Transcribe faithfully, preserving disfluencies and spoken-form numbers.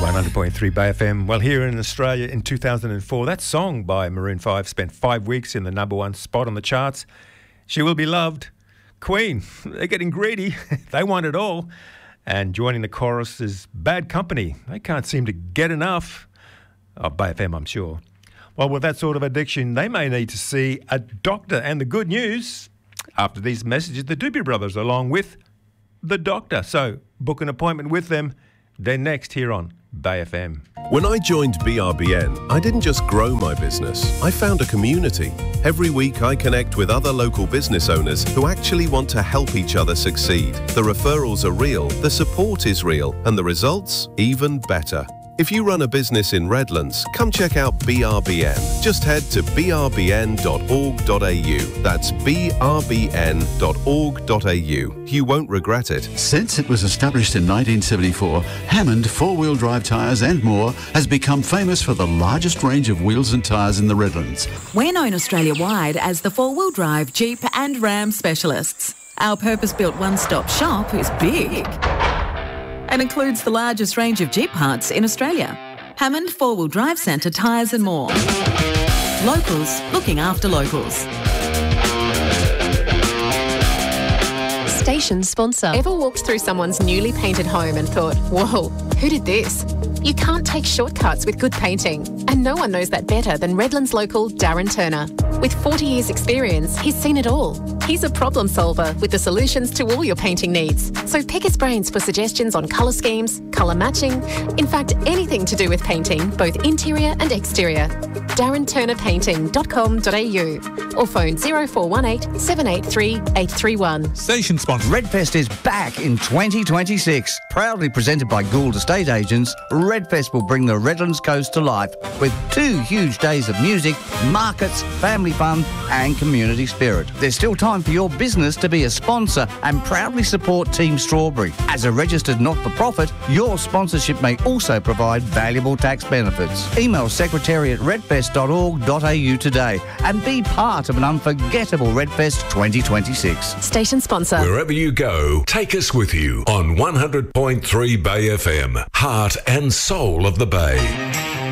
one hundred point three Bay F M. Well, here in Australia in two thousand four, that song by Maroon five spent five weeks in the number one spot on the charts. She Will Be Loved. Queen, they're getting greedy. They want it all. And joining the chorus is Bad Company. They can't seem to get enough of Bay F M, I'm sure. Well, with that sort of addiction, they may need to see a doctor. And the good news, after these messages, the Doobie Brothers, along with the doctor. So book an appointment with them. They're next here on Bay F M. When I joined B R B N, I didn't just grow my business, I found a community. Every week I connect with other local business owners who actually want to help each other succeed. The referrals are real, the support is real, and the results even better. If you run a business in Redlands, come check out B R B N. Just head to b r b n dot org dot a u. That's b r b n dot org dot a u. You won't regret it. Since it was established in nineteen seventy-four, Hammond four-wheel drive tyres and more has become famous for the largest range of wheels and tyres in the Redlands. We're known Australia-wide as the four-wheel drive, Jeep and Ram specialists. Our purpose-built one-stop shop is big and includes the largest range of Jeep parts in Australia. Hammond Four-Wheel Drive Centre tyres and more. Locals looking after locals. Station sponsor. Ever walked through someone's newly painted home and thought, whoa, who did this? You can't take shortcuts with good painting. And no one knows that better than Redlands local Darren Turner. With forty years experience, he's seen it all. He's a problem solver with the solutions to all your painting needs. So pick his brains for suggestions on colour schemes, colour matching, in fact, anything to do with painting, both interior and exterior. darren turner painting dot com dot a u or phone zero four one eight, seven eight three, eight three one. Station sponsor. Redfest is back in twenty twenty-six. Proudly presented by Gould Estate Agents, Redfest will bring the Redlands coast to life with two huge days of music, markets, family fun and community spirit. There's still time for your business to be a sponsor and proudly support Team Strawberry. As a registered not-for-profit, your sponsorship may also provide valuable tax benefits. Email secretary at redfest dot org dot a u today and be part of an unforgettable Redfest twenty twenty-six. Station sponsor. Wherever you go, take us with you on one hundred point three Bay F M, heart and soul of the Bay.